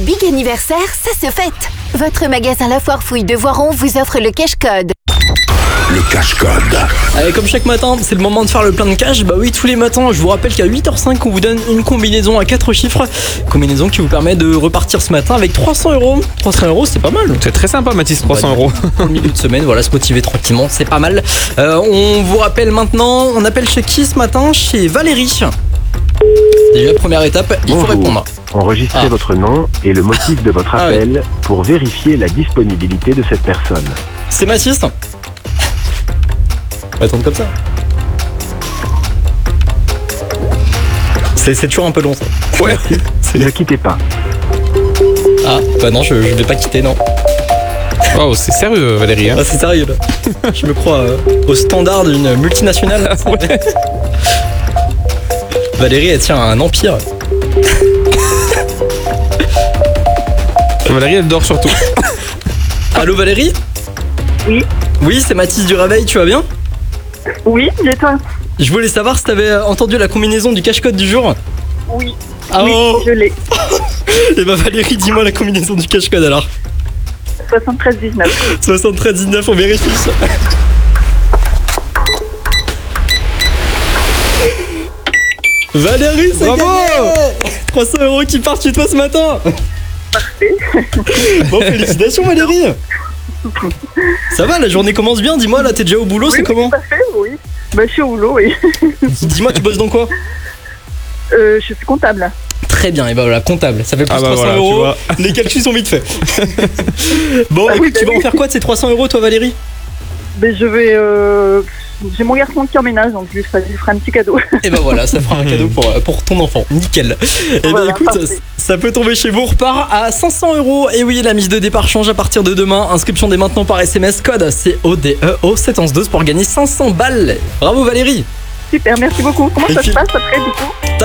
big anniversaire, ça se fête. Votre magasin La Foire Fouille de Voiron vous offre le cash code. Le cash code. Allez, comme chaque matin, c'est le moment de faire le plein de cash. Bah oui, tous les matins, je vous rappelle qu'à 8h05, on vous donne une combinaison à 4 chiffres. Combinaison qui vous permet de repartir ce matin avec 300 euros. 300 euros, c'est pas mal. C'est très sympa, Mathis, 300 euros. Pour le milieu de semaine, voilà, se motiver tranquillement, c'est pas mal. On vous rappelle maintenant, on appelle chez qui ce matin? Chez Valérie. Déjà, première étape, il faut répondre. Enregistrez votre nom et le motif de votre appel pour vérifier la disponibilité de cette personne. C'est Mathis. On va attendre comme ça. C'est toujours un peu long ça. Ouais. Ne quittez pas. Ah, bah non, je vais pas quitter, non. Wow, c'est sérieux, Valérie. Hein. Ah, c'est sérieux là. Je me crois au standard d'une multinationale. Ouais. Valérie, elle tient à un empire. Valérie, elle dort surtout. Allô Valérie? Oui. Oui, c'est Mathis du Réveil, tu vas bien? Oui, et toi? Je voulais savoir si t'avais entendu la combinaison du cache-code du jour. Oui. Ah Oui, oh. je l'ai. Et bah Valérie, dis-moi la combinaison du cache-code alors. 73-19. 73-19, on vérifie ça. Valérie, c'est bravo gagné. 300 euros qui partent chez toi ce matin. Parfait. Bon, félicitations Valérie. Ça va, la journée commence bien, dis-moi, là t'es déjà au boulot, c'est comment? Parfait, oui. Bah, je suis au boulot, oui. Dis-moi, tu bosses dans quoi? Je suis comptable. Très bien, et bah voilà, comptable, ça fait plus 300 voilà, euros, tu vois. les calculs sont vite faits. Bon, écoute, tu vas en faire quoi de ces 300 euros toi Valérie? Mais je vais... J'ai mon garçon qui emménage, donc je lui ferai un petit cadeau. Et bah voilà, ça fera un cadeau pour ton enfant, nickel. Et bah Voilà, écoute, parfait. ça peut tomber chez vous, on repart à 500 euros. Et oui, la mise de départ change à partir de demain. Inscription dès maintenant par SMS, code CODE au 712 pour gagner 500 balles. Bravo Valérie. Super, merci beaucoup. Comment Et ça puis- se passe après, du coup?